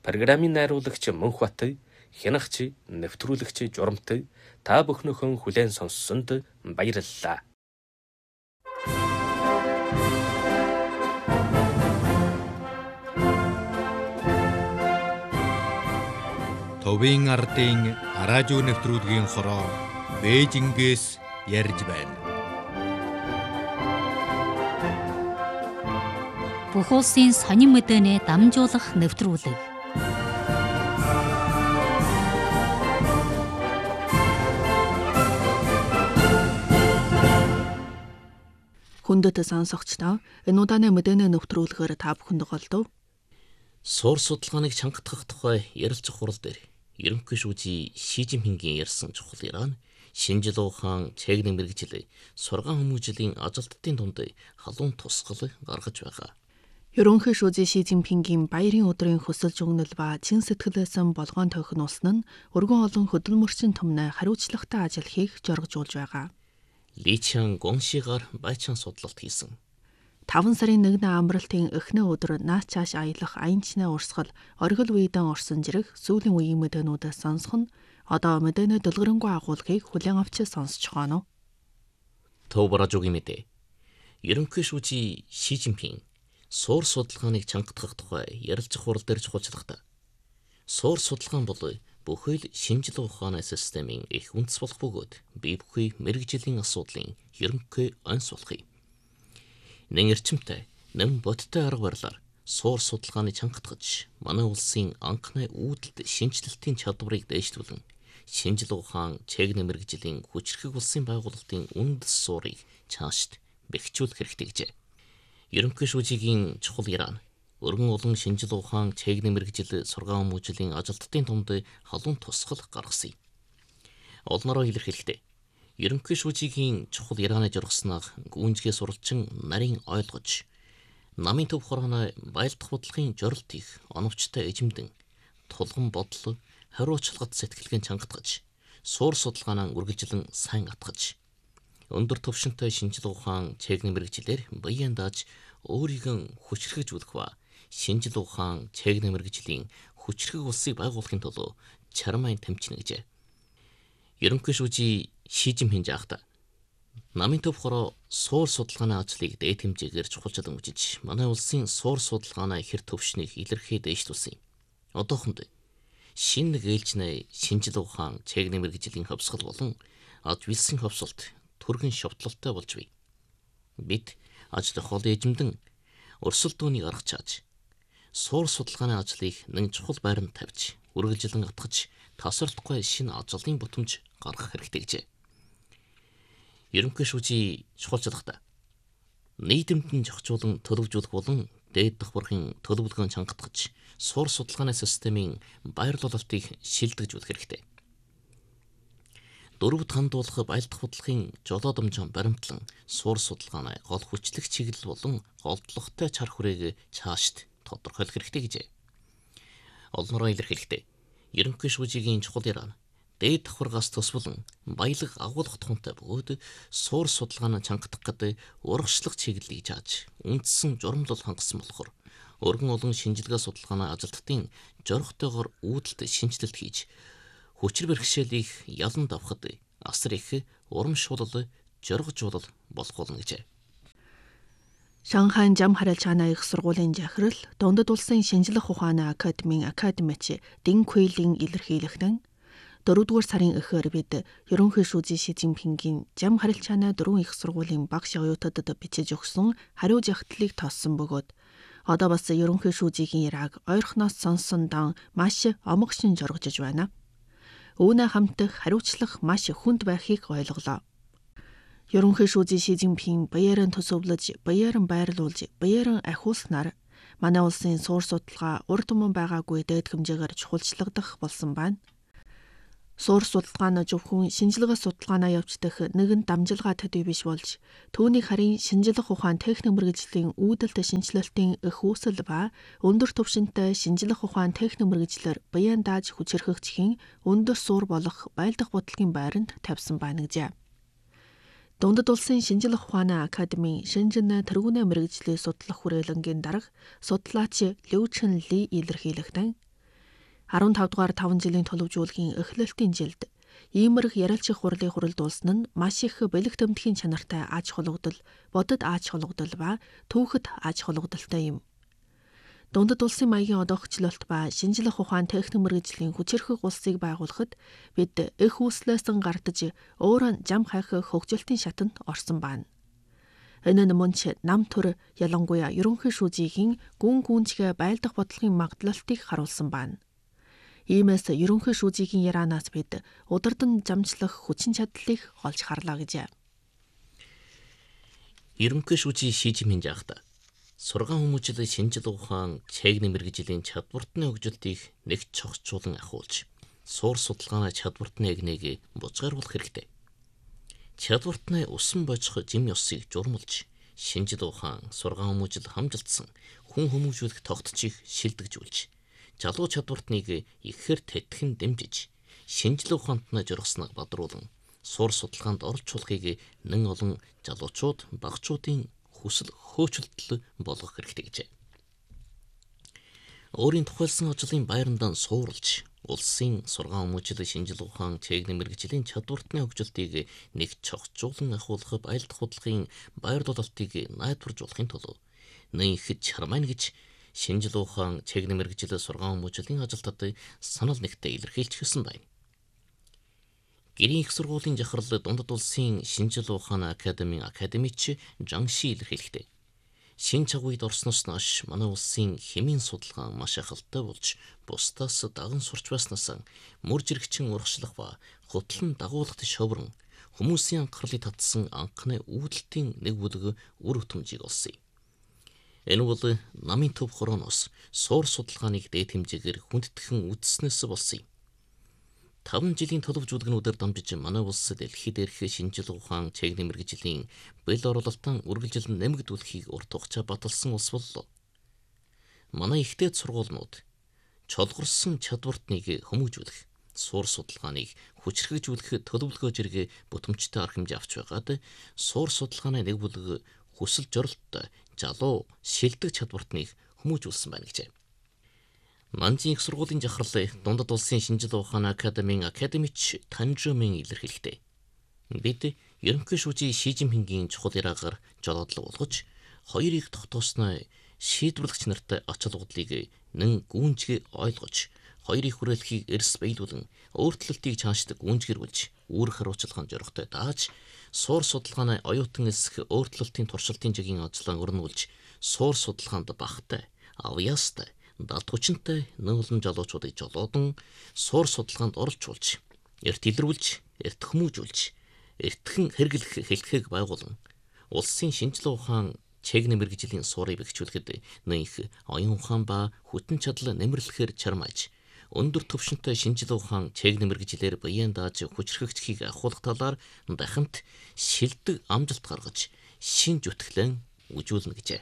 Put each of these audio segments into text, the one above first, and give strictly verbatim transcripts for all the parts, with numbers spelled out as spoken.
программын найруулагч Мөнхбат, хянагч, нэвтрүүлэгч Журамт та бүхнийхэн хүлээн сонссонд баярлалаа. Товын ардын радио нэвтрүүлгийн хороо Бээжингээс ярьж байна. Бүх улсын сонин мэдээний дамжуулах нэвтрүүлэг. Хүндэт сонсогчдоо энэ удааны мэдээний нэвтрүүлгээр та бүхэнд голдов. Суур судалгааныг чангатгах тухай ярилцах хурал дээр ерөнхий шүүжий Ши Жинпингийн ярьсан чухал Иран шинэ жил ухаан чегний мэргэжил сургаан хүмүүжлийн ажилтнуудын дунд халуун тусгал гаргаж байгаа. Ерөнхий шүүжий Ши Жинпингийн баярын өдрийн хүсэлж өгнөл ба чин сэтгэлээсэн болгоон тойхон усан нь өргөн олон хөдөлмөрчин түмнээ хариуцлагатай ажил хийх зоргожуулж байгаа. Ли Чан Гоншигаар баячаан судлалт хийсэн. таван сарын нэгний амралтын эхний өдөр наац цааш аялах аянчны урсгал оргил үедэн орсон жирэх сүүлийн үеийн мэдээнүүдээс сонсох нь одоо мэдээний дэлгэрэнгүй агуулгыг хүлээн авч сонсож байгаа нь. Төвбаражуугийн мэдээ. Ерөнхий шүүжий Ши Жинпин суур судалгааныг чангатгах тухай ярилцах хурал дээр чухалчлагдав. Суур судалгаан бол бүхэл шинжлэх ухааны системийн их үндэс болох бөгөөд бие бүхий мэргэжлийн асуудлын ерөнхий онц болохыг. Нэн эрчимтэй, нэм бодтой арга барилаар суур судалгааны чангатгаж, манай улсын анхны үүдэлт шинжилэлтийн чадварыг дээшлүүлэн, шинжлэх ухаан чегний мэргэжлийн хүчрхэг улсын байгуулалтын үндэс суурийг цаашд бэхжүүлэх хэрэгтэй гэжээ. Ерөнхий шүүжигийн чухал Иран өргөн олон шинжлэх ухаан чегний мэргэжил сургаан хүмүүжлийн ажилтнуудын дунд халуун тусгал гаргасан. Олнороо илэрхийлэхдээ ерөнхий шүүжигийн чухал Ираны жургаснаар гүнзгий суралчин нарийн ойлгож, намын төв хорооны байлдах бодлогын жорилт их оновчтой эжимдэн, тулган бодол, хариуцлагат сэтгэлгээн чангатгаж, суур судалгаанаа үргэлжлэн сайн атгаж, өндөр түвшинтэй шинжлэх ухаан чегний мэргэжилээр баян дааж өөрийгөө хүчрхэгжүүлэх ба шинжлэх ухаан чегний мэргэжлийн хүчрхэг улсыг байгуулахын тулд чармайн тэмцэнэ гэжээ. Ерөнхий шүүжий Ши Жинпин жаахта намын төв хороо суур судалгааны ажлыг дээд хэмжээгээр чухалчлан үзэж, манай улсын суур судалгааны хэр төвшнийг илэрхий дээшлүүлсэн. Одоохонд шинэ нэг ээлжнээ шинжлэх ухаан чегний мэргэжлийн хөвсгөл болон аж вилсэн хөвсөлт түргэн шовтлолтой болж бий. Бид ажлын хол эжимдэн өрсөлдөөнийг арга чааж, суур судалгааны ажлыг нэг чухал байранд тавьж, үргэлжлэн атгаж, тасралтгүй шинэ ажлын бүтэмж гаргах хэрэгтэй гэжээ. Ерөнхий шүүжий чухалчлагдаа нийтэмдэн зохицуулан төлөвлөжүүлэх болон дээд давхаргын төлөвлөгөөнд чангатгаж, суур судалгааны системийн баярлуулалтыг шилдэгжүүлэх хэрэгтэй. Дөрвөд хандуулах байлдах бодлогын жолоодомжон баримтлан суур судалгааны гол хүчлэх чиглэл болон голдлоготой чар хүрээг цаашд тодорхойлох хэрэгтэй гэжээ. Олнороо илэрхийлэхдээ ерөнхий шүүжигийн чухал Иран дээд давхаргаас төсвөлн баялаг агуулгах тухайтай бөгөөд суур судалгааны чангатах гэдэг урагшлах чиглэлийг зааж үндсэн журамлал хангасан болохоор өргөн олон шинжилгээ судалгааны ажилтнуудын зоригтойгоор үүдэлт шинжилэлт хийж хүчир бэрхшээлийг ялан давхад асар их урамшуулал зоригжуулал болох болно гэжээ. Шанхайн зам харилцааны их сургуулийн захирал Дундад улсын шинжлэх ухааны академийн академич Дин Куйлийн илэрхийлэхдээ дөрөвдүгээр сарын эхээр бид ерөнхий шүүжий Ши Жинпингийн зам харилцааны дөрвөн их сургуулийн багш оюутадад бичиж өгсөн хариу захидлыг тооссон бөгөөд одоо бас ерөнхий шүүжигийн яриаг ойрхоноос сонссон дан маш омог шин жоргожж байна. Үүнээ хамтдах хариуцлах маш хүнд байхыг ойлголоо. Ерөнхий шүүжий Ши Жинпин баярын төсөвлөж, баярын байрлуулж, баярын ахиулснаар манай улсын суур судалгаа урд өмнө байгаагүй дээд хэмжээгээр чухалчлагдах болсон байна. Суур судалгааны зөвхөн шинжилгээ судалгаанаа явагдах нэгэн дамжилгаа төдий биш болж, түүнийг харин шинжлэх ухаан техник мэргэжлийн үүдэлт шинжилэлтийн их үүсэл ба өндөр түвшинтэй шинжлэх ухаан техник мэргэжлэр баян дааж хүчирхэгжихийн өндөр суур болох байлдах бодлогын байранд тавьсан байна гэжээ. Дундад улсын шинжлэх ухааны академийн Шэнжин тэргүүнээ мэргэжлийн судлах хүрээлэнгийн дарга судлаач Лю Чэн Ли илэрхийлэхдээ арван тав дугаар таван жилийн төлөвжүүлгийн эхлэлтийн жилд иймэрх ярилцах хурлыг хуралдуулсан нь маш их бэлэг тэмдгийн чанартай аж холбогдол, бодит аж холбогдол ба түүхэд аж холбогдолтой юм. Дундад улсын маягийн одоохчлолт ба шинжлэх ухаан техник мэргэжлийн хүчирхэг улсыг байгуулахад бид их үүслээсэн гардаж өөрөө зам хайх хөгжилтийн шатанд орсон байна. Энэ нь мөн ч нам төр ялангуяа ерөнхий шүүжийн гүн гүнзгий байлдах бодлогын магадлалтыг харуулсан байна. Иймээс ерөнхий шүүжийн яраанаас бид удирдан замчлах хүчин чадлыг олж харлаа гэжээ. Ерөнхий шүүжийн шийдэмэн жаахта сургаан хүмүүжил шинжлэх ухаан техник мэргэжлийн чадвартны хөгжилтийг нэг цогцолон ахуулж, суур судалгааны чадвартны эгнийг бузгааруулах хэрэгтэй. Чадвартны усан божих зэм ёсыг журмалж, шинжлэх ухаан сургаан хүмүүжил хамжилтсан хүн хүмүүжүүлэх тогтцыг шилдэгжүүлж, залуу чадвартныг ихээр тэтгэн дэмжиж, шинжлэх ухаанд нь жургаснаа бадруулан, суур судалгаанд оролцуулахыг нэн олон залуучууд, багцуудын хүсэл хөөцөлтөл болгох хэрэгтэй гэжээ. Өөрийн тухайлсан ажлын байрандаа суурлж, улсын сургаан хүмүүжил шинжлэх ухаан техник мэргэжлийн чадвартны хөгжилтийг нэг цогцолон ахуулах байлдах бодлогын байр дулаалтыг найдваржуулахын тулд нэнхэд чармайн гэж шинжлэх ухаан техник мэргэжлийн сургаан хүмүүжлийн ажилтнууд санал нэгтээ илэрхийлж гисэн байна. Гэрийн их сургуулийн захирал дундад улсын шинжлэх ухааны академийн академич Жанши илэрхийлэхдээ шин чагуйд орсноос нааш манай улсын хэмийн судалгаа маш ахалтай болж бусдаас даган сурч байснаас мөр жирэгчин урагшлах ба хутлан дагуулгад шоврон хүмүүсийн анхаарлыг татсан анхны үүдэлтийн нэг бүлэг үр хөтөмжийг олсон юм. Энэ бол намын төв хорооноос суур судалгааныг дээд хэмжээгээр хүндэтгэн үзснээс болсон юм. таван жилийн төлөвжүүлгэнүүдээр дамжиж манай улс дэлхийд дээрх шинжлэх ухаан техник мэргэжлийн бэл оролтон үргэлжил нэмэгдүүлэхийг урт хугацаа баталсан улс боллоо. Манай ихтэй сургуулиуд чолгорсон чадвартныг хүмүүжүүлэх, суур судалгааныг хүчрхэгжүүлэх төлөвлөгөө зэрэг бүтэмжтэй арга хэмжээ авч байгаад суур судалгааны нэг бүлэг хүсэл зорилттой залуу шилдэг чадвартныг хүмүүжүүлсэн байна гэжээ. Манжин их сургуулийн захирал дундад улсын шинжлэх ухааны академийн академич Танжумын илэрхийлэхдээ бид ерөнхий шүүжийн Шижинпингийн чухал яраагаар жолоодлого болгож хоёрыг тогтоосноо шийдвэрлэгч нартай ач холбогдлыг нэн гүнзгий ойлгож хоёрыг хүрээлэхийг эрс биелүүлэн өөрчлөлтийг цаашд гүнзгийрүүлж үүрэг хариуцлагын зоригтой дааж суур судалгааны оюутан эсэх өөрчлөлтийн туршилтын жигийн ажлаа өрнүүлж суур судалгаанд багтай авьяастай далд хүчинтэй нүүлэн залуучуудыг жолоодон суур судалгаанд оролцуулж, эрт илрүүлж, эрт хүмүүжүүлж, эртхэн хэрэглэх хэлхийг байгуулан улсын шинжлэх ухаан техник мэргэжлийн суурийг бэхжүүлэхэд нэнх оюун ухаан ба хүчин чадал нэмэрлэхээр чармааж, өндөр түвшинтэй шинжлэх ухаан техник мэргэжлэр биеийн дааж хүчрхэгдэхийг ахуулах талаар дахинт шилдэг амжилт гаргаж, шин зүтгэлэн үжүүлнэ гэжээ.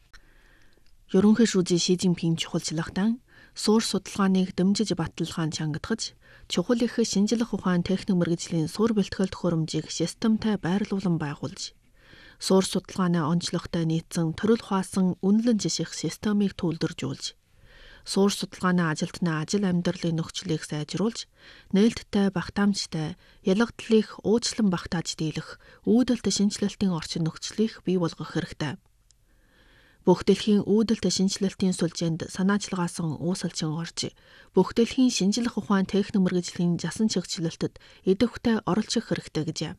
Ерөнхий шүүжийн Шижинпин чухалчлагтан суур судалгааныг дэмжиж баталгаан чангадгаж, чухал их шинжлэх ухаан техник мэргэжлийн суур бэлтгэлт хөрөмжийг системтай байрлуулан байгуулж, суур судалгааны онцлогтой нийцэн төрөл хуваасан үнэлэн жиших системийг төлөвлөжүүлж, суур судалгааны ажилтны ажил амьдралын нөхцөлийг сайжруулж, нээлттэй багтаамжтай, ялгадлыг уучлан багтааж дийлэх үүдэлт шинжилэлтийн орчин нөхцөлийг бий болгох хэрэгтэй. Бүх дэлхийн үүдэлт шинжилэлтийн сүлжээнд санаачлагаасан уусалчин орж, бүх дэлхийн шинжлэх ухаан техник мэргэжлийн жасан чигчлэлтэд идэвхтэй оролцох хэрэгтэй гэжээ.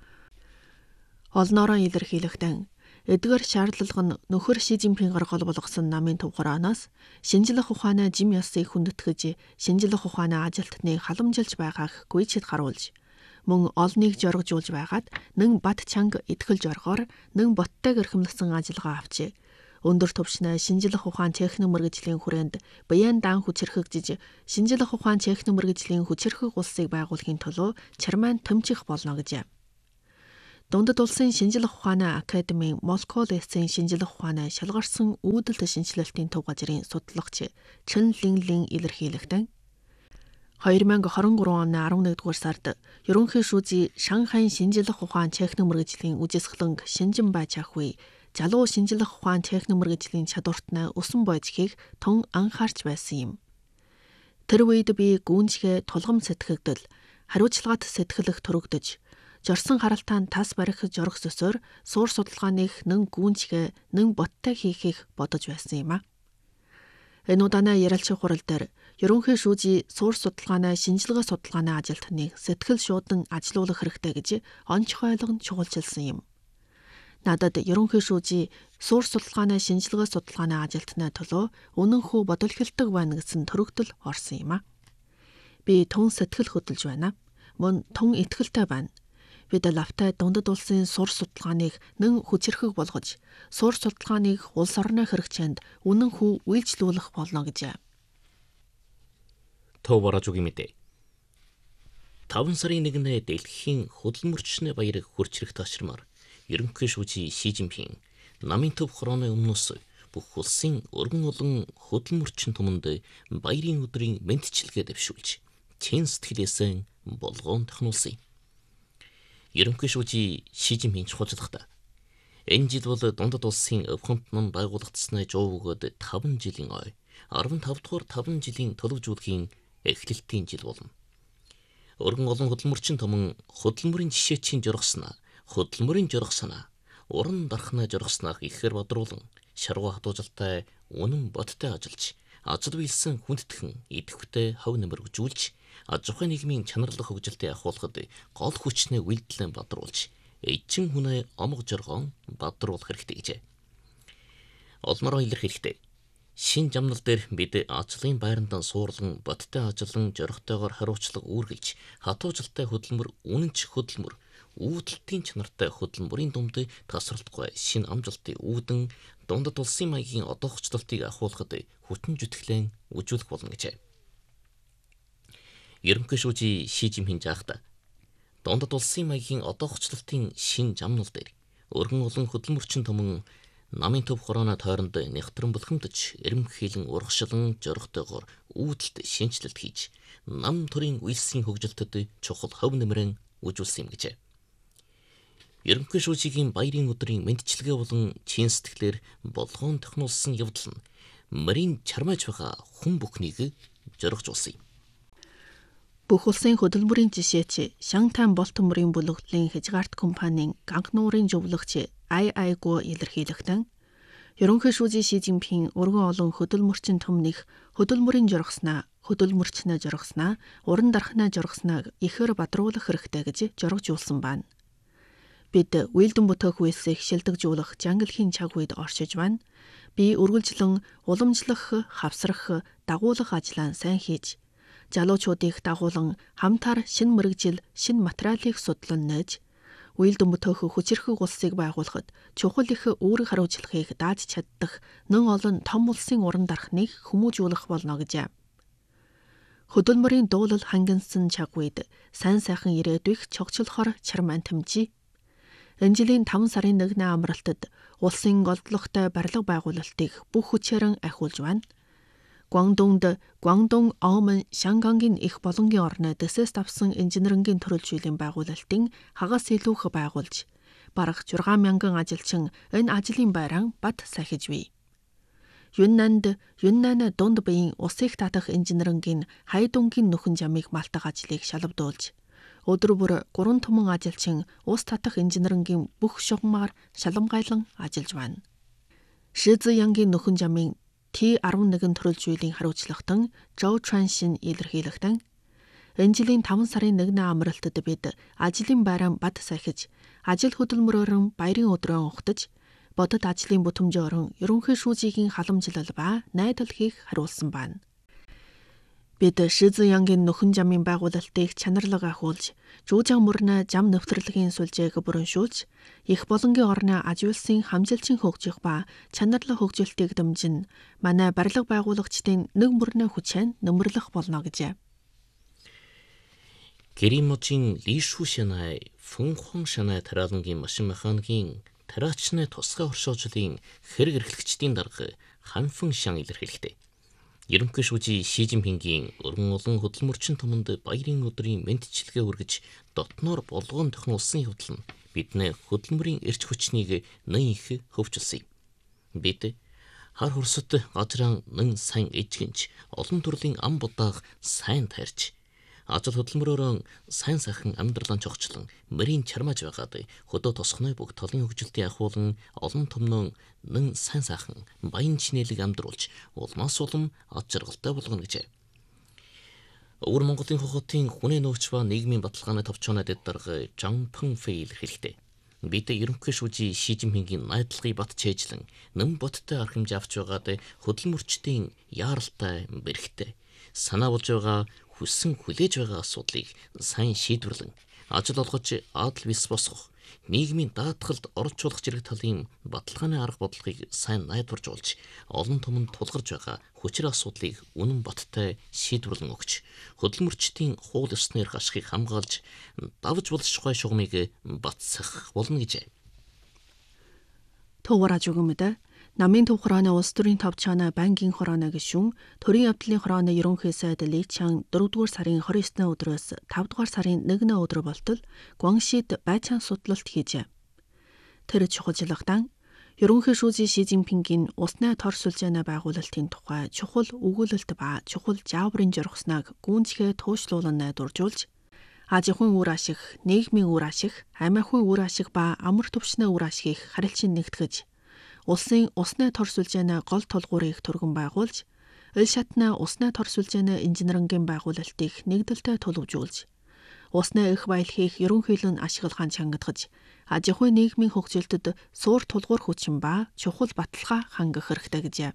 Олноороо илэрхийлэхдээ эдгээр шаардлага нь нөхөр Шижинпин гаргал болгосон намын төв хорооноос шинжлэх ухааны жим ёсыг хүндэтгэж, шинжлэх ухааны ажилтныг халамжилж байгааг гүйцэд харуулж, мөн олныг жоргожуулж байгаад нэн бат чанга итгэл жоргоор нэн боттойг эрхэмлсэн ажиллагаа авчээ. Өндөр түвшний шинжлэх ухаан техник мэргэжлийн хүрээнд биеийн даан хүчирхэгжиж, шинжлэх ухаан техник мэргэжлийн хүчирхэг улсыг байгуулахын төлөө чармайн тэмцэх болно гэжээ. Дундад улсын шинжлэх ухааны академийн Москолесийн шинжлэх ухааны шалгарсан үүдэлт шинжилэлтийн төв газрын судалгач Чэн Линлин илэрхийлэхдээ две тысячи двадцать три оны арван нэгдүгээр сард ерөнхий шүүжийн Шанхайн шинжлэх ухаан техник мэргэжлийн үжисгэлэнг Шинжинбай Чахүй залуу шинжлэх ухаан техник мэргэжлийн чадвартны өсөн бойжхийг тун анхаарч байсан юм. Тэр үед би гүнзгий тулгам сэтгэгдэл, хариуцлагат сэтгэлэх төрөгдөж, жорсон харалтаанд тас барих жорох сөсөөр суур судалгааныг нэн гүнзгий нэн боттой хийхийг бодож байсан юм а. Энэ удаанаа ярилцах хурал дээр ерөнхий шүүжий суур судалгааны шинжилгээ судалгааны ажилтныг сэтгэл шуудан ажилуулах хэрэгтэй гэж онцгой ойлгон чухалчилсан юм. Надад ерөнхий шүүжий суур судалгааны шинжилгээ судалгааны ажилтны төлөө үнэнхүү бодолхилдог байна гэсэн төрөгдөл орсон юм а. Би тун сэтгэл хөдлөж байна. Мөн тун итгэлтэй байна. Бид лавтай дундад улсын сур судалгааныг нэн хүчрхэг болгож, сур судалгааныг улс орны хэрэгцээнд үнэнхүү үйлчлүүлэх болно гэж. Товбаражуугийн мэдээ. таван сарын нэгнээ дэлхийн хөдөлмөрчний баярыг хүрч ирэх ташрамаар ерөнхий шүүжий Ши Жинпин намын төв хорооны өмнөөс бүх улсын өргөн олон хөдөлмөрчин түмэнд баярын өдрийн мэндчилгээ дэвшүүлж, чин сэтгэлээсээ болгоон тохинулсан юм. Ерөнхий шүүжий Ши Жинпин чухалчлахдаа энэ жил бол дундад улсын өвхөнт нам байгуулагдсанаа жоо өгөөд таван жилийн ой, арван тав дугаар таван жилийн төлөвжүүлгийн эхлэлтийн жил болно. Өргөн олон хөдөлмөрчин түмэн хөдөлмөрийн жишээчийн жургаснаа, хөдөлмөрийн жургаснаа, уран дархнаа жургаснаа ихээр бодруулан, шаргуу хатуужилтай үнэн бодтой ажиллаж, ажил биелсэн хүндтгэн идэвхтэй хав нэмэргжүүлж, аж ахуйн нийгмийн чанарлах хөгжилтэд ахуулахад гол хүчнээ үйлдэлэн бадруулж, эзэн хүнээ омго жоргоон бадруулах хэрэгтэй гэжээ. Олмороо илэрх хэрэгтэй. Шин жамнал дээр бид ажлын байрандан суурлан бодтой ажиллан жорхтойгоор хариуцлага үүргэлж, хатуужилтай хөдөлмөр, үнэнч хөдөлмөр, үүдэлтийн чанартай хөдөлмөрийн дунд тасралтгүй шин амжилтыг үүдэн дундад улсын маягийн одоохчлолтыг ахуулахад хүчин зүтгэлэн үжүүлэх болно гэжээ. Ерөнхий шүүжий Ши Жинпин жаахта дундад улсын маягийн одоохчлолтын шин жамнал дээр өргөн олон хөдөлмөрчин түмэн намын төв хорооны тойронд нэгтрэн булхамдж, эрэмхийлэн урагшлан жорхтойгоор үүдэлт шинжилэлт хийж, нам төрийн үйлсийн хөгжилтэд чухал хов нэмрэн үжүүлсэн юм гэжээ. Ерөнхий шүүжигийн баярын өдрийн мэндчилгээ болон чин сэтгэлээр болгоон тохинулсан явдал нь марийн чармааж байгаа хүн бүхнийг жоргожуулсан юм. Бүх улсын хөдөлмөрийн жишээч Шантан Болтморын бүлэглэлийн хязгаарт компанийн ганх нуурын зөвлөгч Ай Айгу илэрхийлэхдээ ерөнхий шүүжий Ши Жинпин өргөн олон хөдөлмөрчин түмнийх хөдөлмөрийн жургаснаа, хөдөлмөрчнөө жургаснаа, уран дархнаа жургаснаа ихээр бадруулах хэрэгтэй гэж жоргожуулсан байна. Бид үйлдэн бүтээх үйлсийг шилдэгжүүлэх жангалхийн цаг үед оршиж байна. Би үргэлжлэн уламжлах, хавсрах, дагуулах ажлаа сайн хийж, залуучуудыг дагуулan хамтаар шин мэрэгжил, шин материалыг судлан нээж, үйлдэн бүтээх хүчирхэг улсыг байгуулахад чухал их үүрэг хариуцлагыг дааж чаддах нэн олон том улсын уран дархныг хүмүүжүүлэх болно гэж. Хөдөлмөрийн дуулал хангинсан цаг үед сайн сайхан ирээдүйг чогчлохоор чармаан тэмжээ. Энэ жилийн таван сарын нэгний амралтад улсын голдлогтой барилга байгуулалтыг бүх хүчээрэн ахиулж байна. Гуандунд Гуандун Оомон Шангангийн их болонгийн орны дэсэс давсан инженерингийн төрөлжүүллийн байгуулалтын хагас илүүх байгуулж, бараг зургаан мянган ажилчин энэ ажлын байран бат сахиж бий. Юннанд Юннан дунд биеийн усыг татах инженерингийн хайдунгийн нөхөн жамыг малтах ажлыг шалавдуулж, өдөр бүр гурван түмэн ажилчин ус татах инженерингийн бүх шугамаар шаламгайлан ажиллаж байна. Ши Зиянгийн нөхөн жамын Т арван нэгэн төрөлжүүллийн хариуцлагатан Жоо Чуаншин илэрхийлэхдээ энэ жилийн таван сарын нэгний амралтад бид ажлын байран бат сахиж, ажил хөдөлмөрөөрөн баярын өдрөө ухтаж, бодит ажлын бүтэмжөөрөн ерөнхий шүүжигийн халамжлал ба найдал хийх хариулсан байна. Бид Ши Зиянгийн нөхөн жамын байгуулалтыг чанарлага ахиулж, Жуужаан мөрнө жам нэвтрэлгийн сүлжээг бүрэншүүлж, их болонгийн орны аж үйлсийн хамжилчин хөгжих ба чанарлах хөгжилтийг дэмжин манай барилга байгуулагчдын нэг мөрнө хүчээр нөмрлөх болно гэж. Гэрийн Лишу Шанай, Фүнхон Шанай тариалангийн машин механикийн тариачны тусгай оршоожлын хэрэг эрхлэгчдийн дарга Ханфэн Шан илэрхийлэхдээ ерөнхий шүүжий Ши Жинпингийн өргөн олон хөдөлмөрчин түмэнд баярын өдрийн мэндчилгээ үргэж дотноор болгоон тохинулсан явдал нь бидний хөдөлмөрийн эрч хүчнийг нэн их хөвчилсөн юм. Бид хар хөрсөд газрын нэн сайн ижгэнч олон төрлийн ам будааг сайн тайрч ажил хөдөлмөрөөр сайн сайхан амьдралаа чогчлон мөрийн чармааж байгаад хөдөө тосхны бүх толын хөгжилтийн ахуулан олон төмнөн нэн сайн сайхан баян чинэлэг амьдруулж улмаас улам ад жаргалтай болгоно гэжээ. Өвөр Монголын хохотын хүнээ нөөч ба нийгмийн баталгааны товчоонод дарга Жан Пэнфэй хэлэхдээ бид ерөнхий шүүжи Ши Жинпингийн найдлагыг бат чэйжлэн нэм боттой арх хэмжээ авч байгаад хөдөлмөрчдийн яаралтай бэрхтээ санаа болж байгаа хүссэн хүлээж байгаа асуудлыг сайн шийдвэрлэн ажил олгож адал бис босгох нийгмийн даатгалд оролцуулах зэрэг талын баталгааны арга бодлогыг сайн найдварж олж олон түмэнд тулгарч байгаа хүчээр асуудлыг үнэн боттой шийдвэрлэн өгч хөдөлмөрчдийн хууль ёсны эрх ашигыг хамгаалж давж болшгүй шугамыг батсах болно гэжээ. Төвөраж өгмөдө намын төв хороны улс төрийн товчооноо банкийн хороно гишүүн төрийн явдлын хороны ерөнхий сайд Ли Чан дөрөвдүгээр сарын двадцать девятны өдрөөс тавдугаар сарын нэгний өдөр болтол Гуаншид байцаан судлалт хийжээ. Тэр чухалчлагдан ерөнхий шүүжи Ши Жинпингийн усны тор сүлжээний байгуулалтын тухай чухал өгүүлэлт ба чухал жааврын жургасныг гүнзгий туушлуулан найдваржуулж аж ахуйн үр ашиг, нийгмийн үр ашиг, амь ахуйн үр ашиг ба амар төвчний үр ашгийг харилцан нэгтгэж улсын усны тор сүлжээний гол тулгуурыг түргэн байгуулж, ил шатны усны тор сүлжээний инженерингийн байгуулалтыг нэгдэлтэй төлөвжүүлж, усны их баял хийх ерөнхийлөн ашиглахын чангадгаж, аж ахуйн нийгмийн хөгжилтөд суур тулгуур хүчин ба чухал баталгаа хангах хэрэгтэй гэжээ.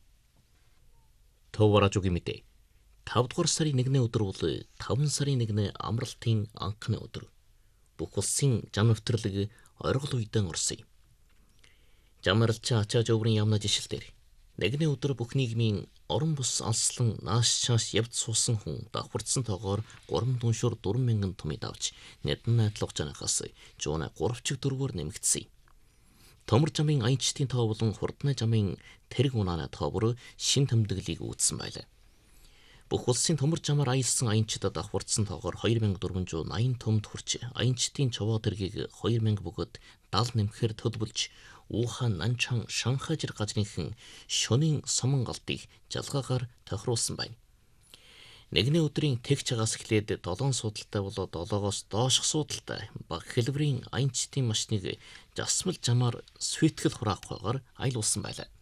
Төвөраж үгийн мэдээ. тавдугаар сарын нэгний өдөр бол таван сарын нэгний амралтын анхны өдөр. Бүх улсын зам нэвтрэлэг оргил үедэн орсон юм. Жамаралч ачаа жоврын ямна жишэлтэр нэгний өдөр бүх нийгмийн орон бус алслан нааш чааш явд суусан хүн давхардсан тоогоор гурван түншөр дөрвөн мянган томыг авч нэдэн найдлах жанахаас жууна гуравчиг дөрвөөр нэмэгдсэн. Томор жамын аянчтын тоо болон хурдны жамын тэрэг унааны тоо бүр шин тэмдэглийг үүссэн байлаа. Бүх улсын томор жамаар аялсан аянчдад давхардсан тоогоор хоёр мянга дөрвөн жүз найман томд хүрч аянчтын човоо тэргийг хоёр мянга бөгөөд даал нэмэхээр төлбөлж Ухан Нанчан Шанхай жир газрынхан шөнийн сомон галтыг жалгаагаар тохируулсан байна. Нэгний өдрийн тэгч цагаас эхлээд долоон судалтай болоод долоогоос доошх судалтай баг хэлбэрийн аянчтын машиныг жасмал жамаар сүйтгэл хураахгүйгээр айлуулсан байлаа.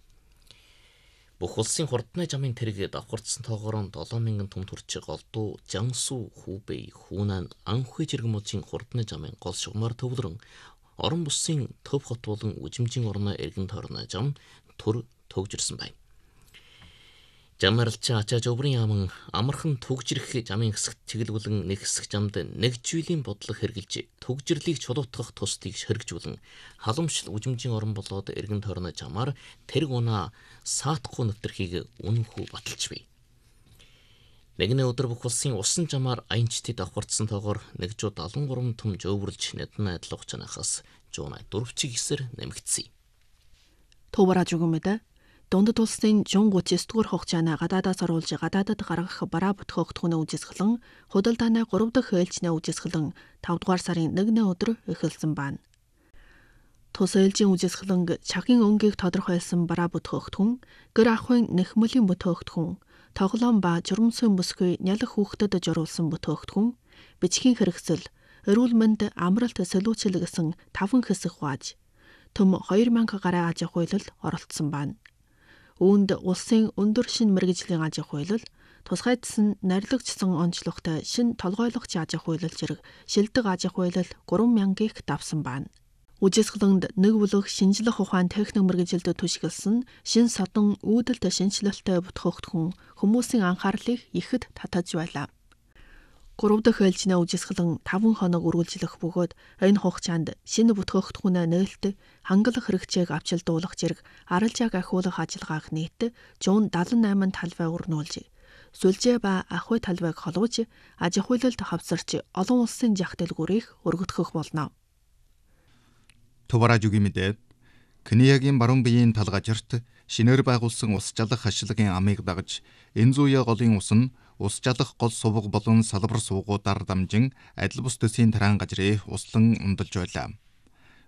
Бүх улсын хурдны жамын тэрэг давхардсан тоогоор долоон мянган том төрч голдуу Жансу, Хубэй, Хунан, Анхуй жиргэмүүдийн хурдны жамын гол шугамар төвлөрөн орон бусын төв хот болон үжимжийн орны эргэн тойрны зам төр төгжирсэн байна. Жамаралч ачаа жоврын яман амархан төгжирэх замын хэсэгт чиглүүлэн нэг хэсэг замд нэг жилийн бодлого хэрглэж төгжирлийг чулуутгах тусдыг ширгэжүүлэн халамжлал үжимжийн орон болоод эргэн тойрны замаар тэрэг унаа саатахгүй нэвтрхийг үнэнхүү баталж бий. Нэгний өдөр бүх улсын усан жамаар аянчтыг давхардсан тоогоор нэг жүз даалан гурван том жөөвөрлж нэдэн найдлах чанахаас жуунай дөрвчиг эсэр нэмэгдсэн. Төвөраж өгмөдө дундад улсын жун гуйс дугаар хугацааны гадаадаас оруулж гадаадад гаргах бараа бүтгэгдэхүүнээ үжисгэлэн худалдааны гурав дахь ээлжнээ үжисгэлэн тавдугаар сарын нэгний өдөр эхэлсэн байна. Тус ээлжийн үжисгэлэн чагийн өнгийг тодорхойлсон бараа бүтгэгдэхүүн, гэр ахуйн нэхмэлийн бүтгэгдэхүүн, тоглоом ба журамсын бүсгүй нялх хүүхдэд журуулсан бүтгэгдэхүүн, бичгийн хэрэгсэл, эрүүл мэнд амралт солиучил гэсэн таван хэсэг хувааж, төм хоёр мянга гаруй аж ахуйлал оролцсон байна. Үүнд улсын өндөр шин мэргэжлийн аж ахуйлал, тусгайдсан нарлагчсан онцлогтой шин толгойлогч аж ахуйлал зэрэг шилдэг аж ахуйлал гурван мянгаыг давсан байна. Үжисгэлэнд нэг бүлэг шинжлэх ухаан техник мэргэжилтэд түшиглсэн шин содон үүдэлт шинжилэлтэй бүтгэгдэхүүн хүмүүсийн анхаарлыг ихэд татаж байлаа. Гурав дахь ээлжнээ үжисгэлэн таван хоног үргэлжлэх бөгөөд энэ хугацаанд шинэ бүтгэгдэхүүнээ нээлт хангалах хэрэгцээг авчилдуулах зэрэг аралжааг ахиулах ажиллагааг нийт зуун даалан найман талбай өрнүүлж, сүлжээ ба ахуй талбайг холбож, аж ахуйлалд хавсарч олон улсын жах дэлгүүрийг өргөдгөх болно. Төвөраж үгийн мэдээ. Кениягийн баруун биеийн талгажирт шинээр байгуулсан ус жалах ашиглагын амыг дагаж энэ зүүя голын ус нь ус жалах гол сувг болон салбар суугуудаар дамжин адил бус төсийн тараан газрыг услан ундалж байлаа.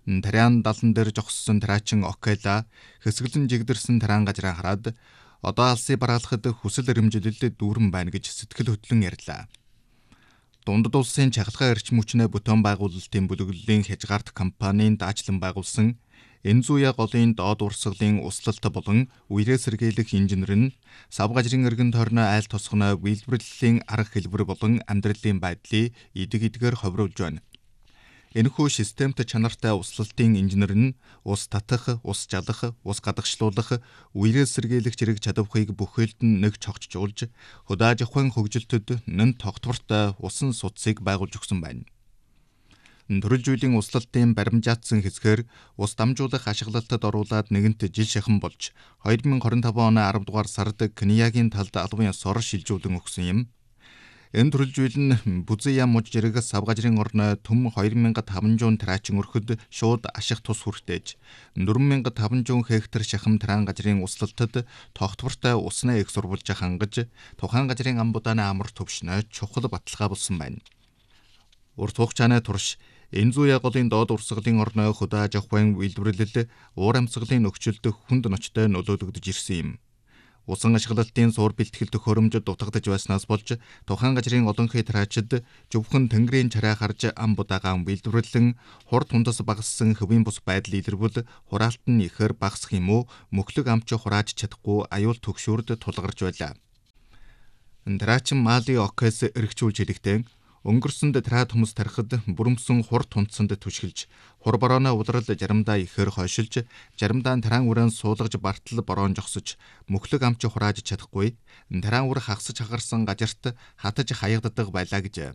тариан далан дээр жогссон тараачин Окела хэсгэлэн жигдэрсэн тариан газраа хараад одоо алсыг бараалахад хүсэл эрмжилэлд дүүрэн байна гэж сэтгэл хөдлөн ярьлаа. Дундад улсын чахалгаа эрчим хүчнээ бүтээн байгуулалтын бүлэглэлийн хязгаарт компанийн даачлан байгуулсан Энзуя голын доод урсгалын услалт болон үерээ сэргийлэх инженер нь сав гажрын эргэн тойрны айл тосгоно үйлдвэрлэлийн арга хэлбэр болон амьдралын байдлыг идэг идгээр ховруулж байна. Энэхүү системт чанартай услалтын инженер нь ус татах, ус жалах, ус гадагшлуулах, үерээ сэргийлэх зэрэг чадварыг бүхэлд нь нэг цогцжуулж, хөдөө аж ахуйн хөгжилтөд нэн тогтвортой усан судсыг байгуулж өгсөн байна. Төрөлжүйлийн услалтын баримжаатсан хэсгээр ус дамжуулах ашиглалтад оруулаад нэгэнт жил шахан болж хоёр мың хорин таван оны арав дугаар сард Кениягийн талд албан ёсоор шилжүүлэн өгсөн юм. Энэ төрөлжүүл нь Бүзэя муж зэрэг сав гажрын орны төм хоёр мың таван зуун тараачин өрхөд шууд аших тус хүртээж дөрвөн мянга таван зуун хектар шахам тариан гажрын услалтад тогтвортой усны их сурвалж хангаж тухайн гажрын амбудааны амар төвшнө чухал баталгаа болсон байна. Урт хугацааны турш Энзуя голын доод урсгалын орны хөдөө аж ахуйн үйлдвэрлэл уур амьсгалын нөхцөлд хүнд ночтой нөлөөлөгдөж ирсэн юм. Усан ашиглалтын суур бэлтгэл төхөөрөмжөд дутагдж байснаас болж тухайн гажрын олонхий тараачид зөвхөн тэнгэрийн чараа харж ам будаага үйлдвэрлэн хур тундас багассан хөвийн бус байдал илэрвэл хураалт нь ихээр багасах юм уу мөхлөг амч хурааж чадахгүй аюул төгшөөрд тулгарч байлаа. Тараачин Мали Окес эргчүүлж хэлэхдээ өнгөрсөнд тараад хүмүүс тарихад бүрэмсэн хур тунцсанд түшгэлж хур борооны улрал жарамдаа ихээр хойшилж жарамдаа тараан үрэн суулгаж бартал бороон жогсож мөхлөг амч хурааж чадахгүй тараан үр хагасж хагарсан газарт хатаж хаягддаг байлаа гэж.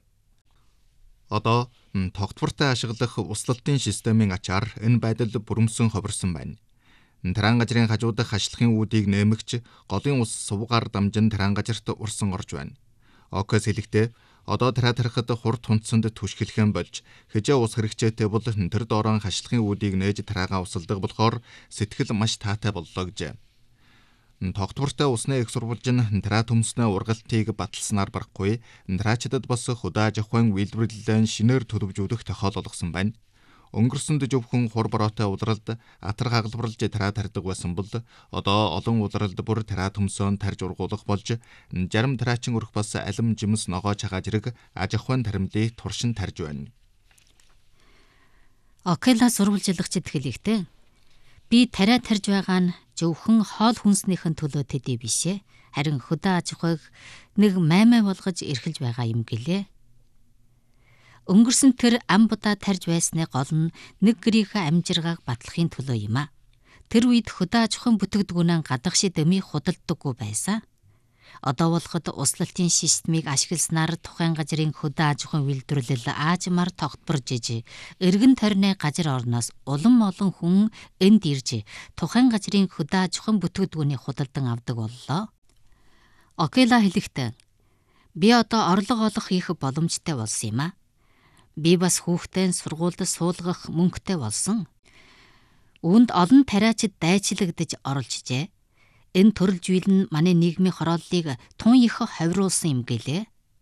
Одоо тогтвортой ашиглах услалтын системийн ачаар энэ байдал бүрэмсэн ховирсон байна. Тараан газрын хажуудах хашлахын үүдийг нэмэгч голын ус сувгаар дамжин тараан газарт урсан орж байна. Окес хэлэхдээ одоо тараа тарихад хур тунцсанд түшгэлхэн болж хэжээ ус хэрэгцээтэй бол тэр доорон хашлахын үүдийг нээж тараагаа усалдаг болохоор сэтгэл маш таатай боллоо гэж. Тогтвортой усны их сурвалж нь тараа төмснөө ургалтыг баталснаар барахгүй тараачдад бас хөдөө аж ахуйн үйлдвэрлэлэн шинээр төлөвжүүлэх тохиол олгосон байна. Өнгөрсөнд зөвхөн хур бороотой улралд атар хагалбарлаж тараа тарьдаг байсан бол одоо олон улралд бүр тараа төмсөн тарж ургуулах болж жарим тараачин өрх бас алим жимс ногоо чагаа зэрэг аж ахуйн таримлыг туршин тарж байна. Окела сурвалжлагчид хэлэхдээ би тараа тарж байгаа нь зөвхөн хоол хүнснийхэн төлөө төдий бишээ харин хөдөө аж ахуйг нэг маймай болгож эрхэлж байгаа юм гэлээ. Өнгөрсөн тэр ам будаа тарж байсны гол нь нэг гэрийнхээ амжиргааг батлахын төлөө юм а. Тэр үед хөдөө аж ахуйн бүтээгдэхүүнээ гадагшид дэмий худалдаггүй байсан. Одоо болоход услалтын системийг ашигласнаар тухайн газрын хөдөө аж ахуйн үйлдвэрлэл аажмаар тогтворж иж, эргэн тойрны газар орноос улам олон хүн энд ирж тухайн газрын хөдөө аж ахуйн бүтээгдэхүүнийг худалдан авдаг боллоо. Окела хэлэхдээ би одоо орлого олох их боломжтой болсон юм а. Би бас хүүхдээ сургуульд суулгах мөнгөтэй болсон. Үүнд олон тариачид дайчлагдж оролцжээ. Энэ төрөлжүүл нь манай нийгмийн хорооллыг тун их ховируулсан юм гэлээ.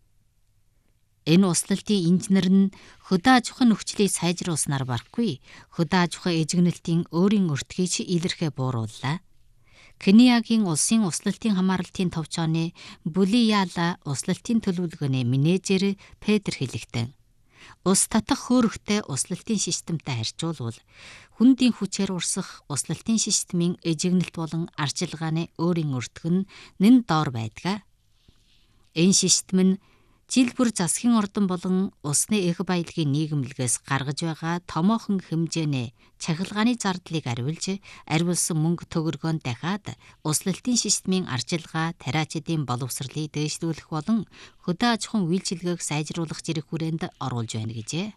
Энэ услалтын инженер нь хөдөө аж ахуйн нөхцөлийг сайжруулснаар барахгүй хөдөө аж ахуйн эжигнэлтийн өөрийн өртгийг илэрхээ буурууллаа. Кениягийн улсын услалтын хамгаалалтын товчооны Бүлияла услалтын төлөвлөгөөний менежер Петр хэлэхдээ ус татах хөөрөгтэй услалтын системтэй харьцуулбал хүндийн хүчээр урсах услалтын системийн эжигнэлт болон арчилгааны өөрийн өртөг нь нэн доор байдаг. Энэ систем нь жил бүр засгийн ордон болон усны эх баялагын нийгэмлэгээс гаргаж байгаа томоохон хэмжээний чахилгааны зардлыг ариулж, ариулсан мөнгө төгрөгөнд дахиад услалтын системийн арчилгаа, тариачдын боловсролыг дээшлүүлэх болон хөдөө аж ахуйн үйлчилгээг сайжруулах зэрэг хүрээнд оруулж байна гэжээ.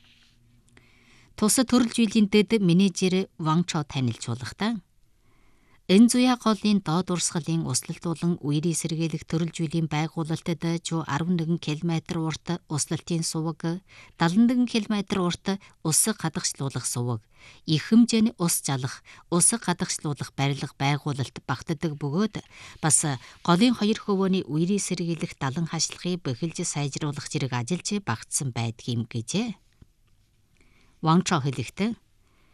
Тус төрөлжүүлийн дэд менежер Ван Чо танилцуулахдаа Энзуя голын доод урсгалын услалт болон үерийн сэргийлэх төрөлжүүлийн байгуулалтад жоо арван нэгэн километр урт услалтын суваг, далан нэгэн километр урт ус гадагшлуулах суваг, их хэмжээний ус жалах, ус гадагшлуулах барилга байгуулалт багтдаг бөгөөд бас голын хоёр хөвөөний үерийн сэргийлэх далан хашлахыг бэхэлж сайжруулах зэрэг ажиллаж багтсан байдгийм гэжээ. Ван Чо хэлэхдээ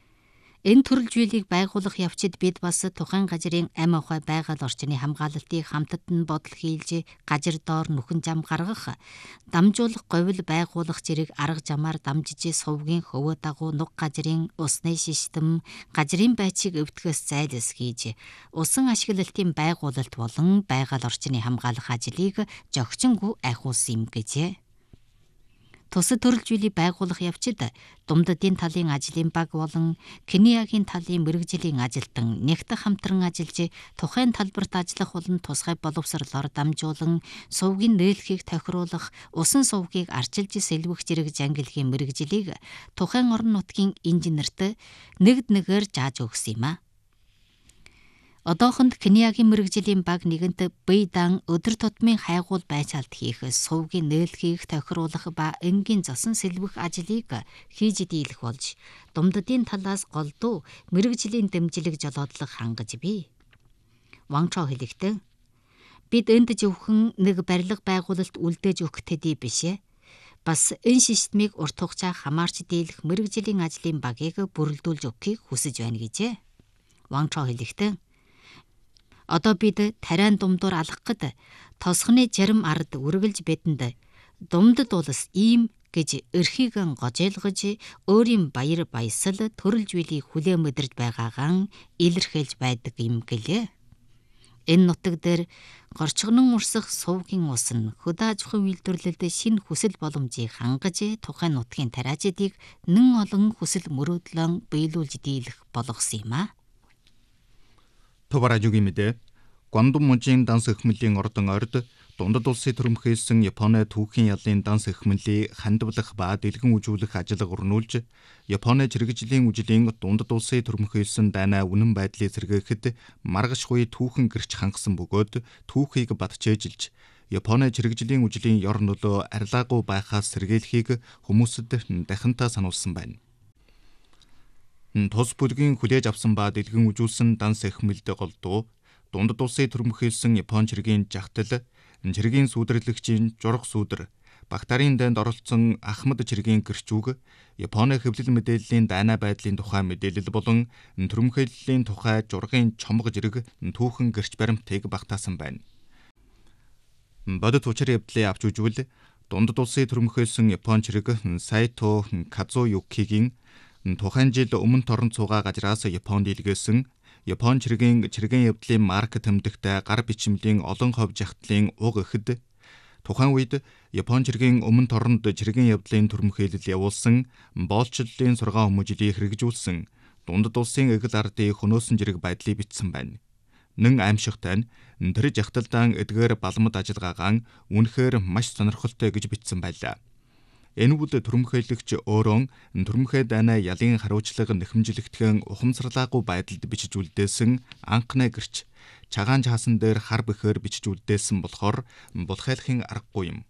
Энэ төрөл зүйлийг байгуулах явцад бид бас тухайн газрын амь ухаан байгаль орчны хамгаалалтыг хамтад нь бодол хийлж газар доор нүхэн зам гаргах, дамжуулах, говьл байгуулах зэрэг арга замаар дамжиж сувгийн хөвөө дагуу нуг газрын усны систем, газрын байцыг өвдгөөс зайлс хийж, усан ашиглалтын байгуулалт болон байгаль орчны хамгаалах ажлыг зохицонгүй айхуулсан юм гэжээ. Тусад төрөл зүйлийг байгуулах явцад Думдадын талын ажлын баг болон Кениагийн талын мэргэжлийн ажилтан нэгт хамтран ажиллаж тухайн талбарт ажиллах болон тусгай боловсролоор дамжуулан сувгийн нээлхийг тохируулах, усан сувгийг арчилж сэлбэх зэрэг зангилгийн мэргэжлийг тухайн орон нутгийн инженерт нэгд нэгээр зааж өгсөн юм а. Одоохонд Кениагийн мэргэжлийн баг нэгэнт бийдан өдөр тутмын хайгуул байцаалт хийх, сувгийн нээлхийг тохируулах ба энгийн зосон сэлбэх ажлыг хийж дийлэх болж, Думдадын талаас голдуу мэргэжлийн дэмжлэг жолоодлох хангаж бий. Ванчо хэлэхдээ бид энд зөвхөн нэг барилга байгуулалт үлдээж өгөх төдий биш ээ. Бас энэ системийг урт хугацаа хамаарч дийлэх мэргэжлийн ажлын багийг бүрэлдүүлж өгөхийг хүсэж байна гэжээ. Ванчо хэлэхдээ одоо бид тариан думдуур алхахад тосхны зарим ард үргэлж бидэнд Думдад улс ийм гэж эрхийгэн гожойлгож өөрийн баяр баясал төрөл зүйлийг хүлээн мэдэрж байгаагаан илэрхийлж байдаг юм гэлээ. Энэ нутаг дээр горчгонон урсах сувгийн ус нь хөдөө аж ахуйн үйлдвэрлэлд шинэ хүсэл боломжийг хангаж тухайн нутгийн тариачдыг нэн олон хүсэл мөрөөдлөн биелүүлж дийлэх болгосон юм а. Товаражугийн мэдээ Гуандун мужийн данс эхмэлийн ордон орд Дундад улсын төрөмхөөсөн Японы түүхийн ялын данс эхмэлийг хандвалах ба дэлгэн үжүүлэх ажиллагаа өрнүүлж, Японы чирэгжлийн үжлийн Дундад улсын төрөмхөөсөн дайнаа үнэн байдлыг сэргээхэд маргашгүй түүхэн гэрч хангасан бөгөөд түүхийг батчээжилж, Японы чирэгжлийн үжлийн ёр нөлөө арилаагүй байхаас сэргийлэхийг хүмүүсд дахинтаа сануулсан байна. Тус бүлгийн хүлээж авсан ба дэлгэн үжүүлсэн данс эхмэлд голдуу Дундад улсын төрөмхөөсөн Япон чиргийн жагтал, чиргийн сүүдэрлэгчийн журах сүүдэр, Багтаарын дайнд оролцсон Ахмад чиргийн гэрчүүг, Японы хэвлэл мэдээллийн дайнаа байдлын тухай мэдээлэл болон төрөмхөөллийн тухай жургын чомго зэрэг түүхэн гэрч баримтыг багтаасан байна. Бодит учир явдлыг авч үзвэл Дундад улсын төрөмхөөсөн Япон чирэг Сайто Казуюкигийн тухайн жил өмнө торон цугаа газраас Японд илгээсэн Япон чиргийн чиргийн явдлын марк тэмдэгтэй гар бичмлийн олон хов жагтлын уг эхэд тухайн үед Япон чиргийн өмнө торонд чиргийн явдлын төрөмхөөлөл явуулсан боолчлолын сургаан хүмүүжлийг хэрэгжүүлсэн Дундад улсын эгэл ардын хөнөөсөн зэрэг байдлыг бичсэн байна. Нэн аимшигтай нь тэр жагталдаан эдгээр балмад ажиллагаагаан үнэхээр маш сонирхолтой гэж бичсэн байлаа. Энэ үл төрөмхөөлөгч өөрөө төрөмхөө дайнаа ялын хариуцлага нэхэмжлэгдэхэн ухамсарлаагүй байдалд бичиж үлдээсэн анхны гэрч чагаан чаасан дээр хар бэхээр бичиж үлдээсэн болохоор булхайлахын аргагүй юм.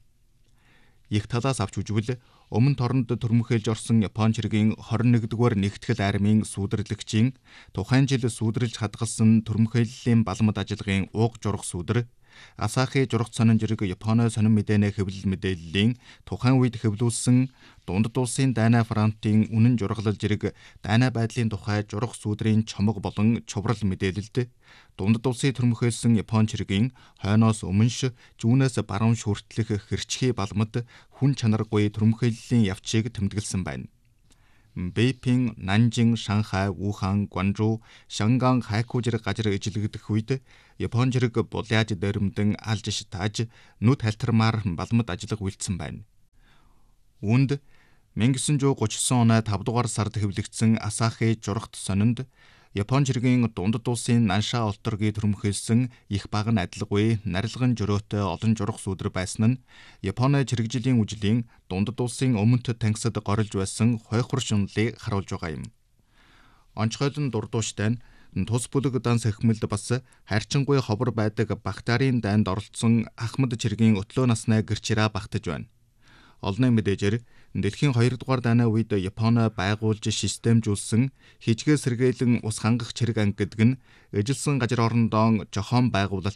Их талаас авч үзвэл өмнө торонд төрөмхөөлж орсон Япон чиргийн хорин нэгдүгээр нэгтгэл армийн сүүдэрлэгчийн тухайн жил сүүдэрлж хадгалсан төрөмхөөллийн балмад ажиллагын ууг журах сүүдэр Асахи журах сонин зэрэг Японы сонин мэдээний хэвлэл мэдээллийн тухайн үед хэвлүүлсэн Дундад улсын дайнаа фронтын үнэн жургалал зэрэг дайнаа байдлын тухай журах сүүдрийн чомог болон чуврал мэдээлэлд Дундад улсын төрөмхөөсөн Япон чиргийн хойноос өмнөш зүүнээс баруун хүртэлх хэрчхий балмад хүн чанаргүй төрөмхөөллийн явцыг тэмдэглэсэн байна. Бейпин, Нанжин, Шанхай, Вухан, Гуанчжоу, Шанган, Хайку зэрэг газар ижилэгдэх үед Япон зэрэг буляаж дээрэмдэн алж шатааж нүд халтармаар балмад ажиллах үйлдсэн байна. Үүнд 천구 삼십구 оны тавд дугаар сард хэвлэгдсэн Асахи журахт сонинд Япон чиргийн Дундад улсын Нанша ултргийн төрөмхөөсөн их баг нь адилгүй нарилган жөрөөтэй олон журах сүүдэр байсан нь Японы чирэгжлийн үжлийн Дундад улсын өмнөд тангисад горилж байсан хойхор шунлыг харуулж байгаа юм. Онцгойлон дурдууштай нь тус бүлэг данс эхмэлд бас харьцангуй ховор байдаг Багтаарын дайнд оролцсон Ахмад чиргийн өтлөө насны гэрчираа багтаж байна. Олонний мэдээжээр дэлхийн хоёр дугаар дайны үед Японы байгуулж системжүүлсэн хижгээ сэргээлэн ус хангах чирэг анги гэдэг нь эжилсэн газар орондоо жохон байгуулалт